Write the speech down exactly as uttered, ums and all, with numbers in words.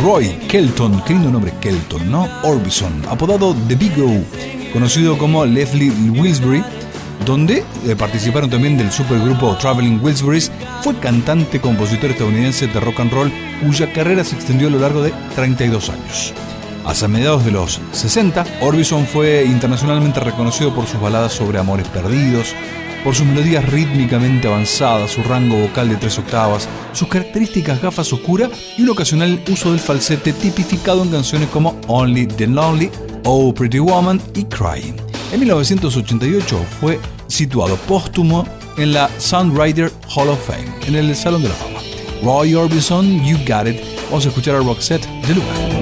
Roy Kelton, qué lindo nombre Kelton, ¿no? Orbison, apodado The Big O, conocido como Leslie Wilsbury, donde eh, participaron también del supergrupo Traveling Wilburys. Fue cantante, compositor estadounidense de rock and roll, cuya carrera se extendió a lo largo de treinta y dos años. Hacia mediados de los sesenta, Orbison fue internacionalmente reconocido por sus baladas sobre amores perdidos, por sus melodías rítmicamente avanzadas, su rango vocal de tres octavas, sus características gafas oscuras y un ocasional uso del falsete tipificado en canciones como Only the Lonely, Oh Pretty Woman y Crying. En mil novecientos ochenta y ocho fue situado póstumo en la Songwriter Hall of Fame, en el Salón de la Fama. Roy Orbison, You Got It. Vamos a escuchar a Roxette de lugar.